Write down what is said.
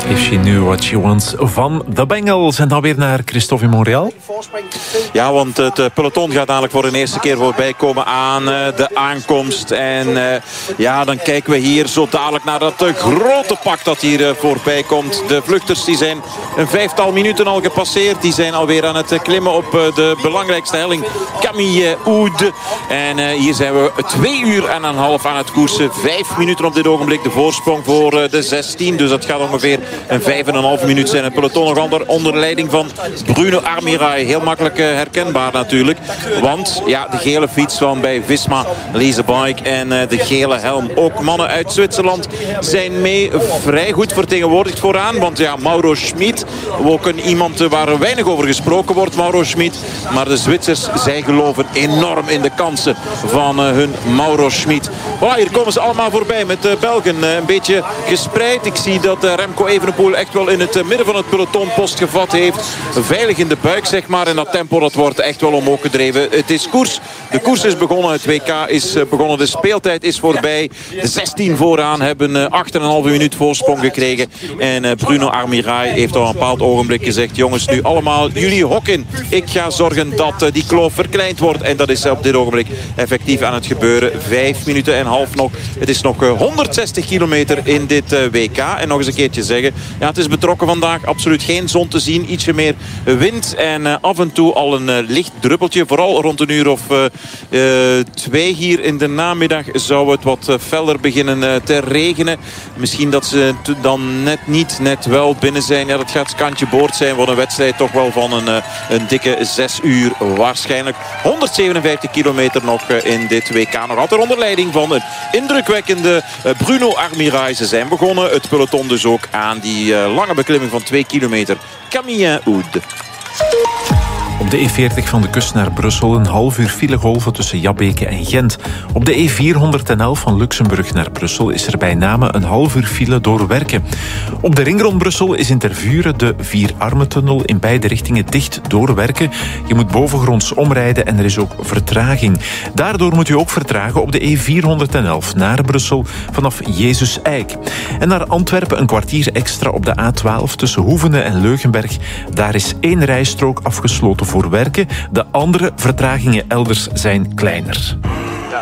If She Knew What She Wants van The Bengals. En dan weer naar Christophe in Montreal. Ja, want het peloton gaat dadelijk voor de eerste keer voorbij komen aan de aankomst. En ja, dan kijken we hier zo dadelijk naar dat grote pak dat hier voorbij komt. De vluchters die zijn een 5-tal minuten al gepasseerd. Die zijn alweer aan het klimmen op de belangrijkste helling, Camille Oude. En hier zijn we 2 uur en een half aan het koersen. 5 minuten op dit ogenblik de voorsprong voor de 16. Dus dat gaat ongeveer een 5,5 minuut zijn. Het peloton nog onder leiding van Bruno Armirail. Heel makkelijk herkenbaar natuurlijk. Want ja, de gele fiets van bij Visma, Lease Bike en de gele helm. Ook mannen uit Zwitserland zijn mee vrij goed vertegenwoordigd vooraan. Want ja, Mauro Schmid, ook iemand waar weinig over gesproken wordt, Mauro Schmid. Maar de Zwitsers, zij geloven enorm in de kansen van hun Mauro Schmid. Voilà, hier komen ze allemaal voorbij met de Belgen. Een beetje gespreid. Ik zie dat Remco Evenepoel echt wel in het midden van het peloton post gevat heeft. Veilig in de buik, zeg maar. En dat tempo dat wordt echt wel omhoog gedreven. Het is koers. De koers is begonnen. Het WK is begonnen. De speeltijd is voorbij. De 16 vooraan hebben 8,5 minuut voorsprong gekregen. En Bruno Armirail heeft al een bepaald ogenblik gezegd: jongens, nu allemaal jullie hok in. Ik ga zorgen dat die kloof verkleind wordt. En dat is op dit ogenblik effectief aan het gebeuren. 5 minuten en half nog. Het is nog 160 kilometer in dit WK. En nog eens een keertje zeggen, ja, het is betrokken vandaag. Absoluut geen zon te zien. Ietsje meer wind. En af en toe al een licht druppeltje. Vooral rond een uur of 2 hier in de namiddag zou het wat feller beginnen te regenen. Misschien dat ze dan net wel binnen zijn. Ja, dat gaat kantje boord zijn. Wat een wedstrijd toch wel van een dikke 6 uur waarschijnlijk. 157 kilometer nog in dit WK. Nog altijd onder leiding van een indrukwekkende Bruno Armirail. Ze zijn begonnen. Het peloton dus ook aan die lange beklimming van 2 kilometer. Camille Oude. Op de E40 van de kust naar Brussel een half uur filegolven tussen Jabbeke en Gent. Op de E411 van Luxemburg naar Brussel is er bij name een half uur file door Werken. Op de ring rond Brussel is in Tervuren de Vierarmentunnel in beide richtingen dicht door Werken. Je moet bovengronds omrijden en er is ook vertraging. Daardoor moet u ook vertragen op de E411 naar Brussel vanaf Jezus Eik. En naar Antwerpen een kwartier extra op de A12 tussen Hoevenen en Leugenberg. Daar is 1 rijstrook afgesloten voor Werken. De andere vertragingen elders zijn kleiner.